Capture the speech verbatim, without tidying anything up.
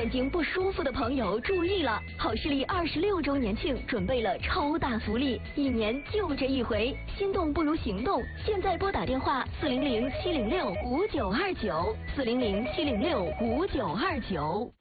眼睛不舒服的朋友注意了，好视力二十六周年庆准备了超大福利，一年就这一回，心动不如行动，现在拨打电话四零零七零六五九二九，四零零七零六五九二九。